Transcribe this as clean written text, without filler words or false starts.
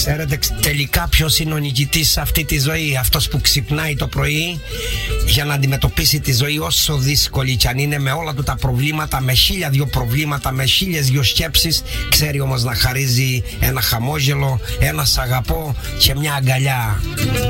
Ξέρετε τελικά ποιος είναι ο νικητής σε αυτή τη ζωή? Αυτός που ξυπνάει το πρωί για να αντιμετωπίσει τη ζωή, όσο δύσκολη κι αν είναι, με όλα του τα προβλήματα, με 1002 προβλήματα, με 1002 σκέψεις, ξέρει όμως να χαρίζει ένα χαμόγελο, ένα σ' αγαπώ και μια αγκαλιά.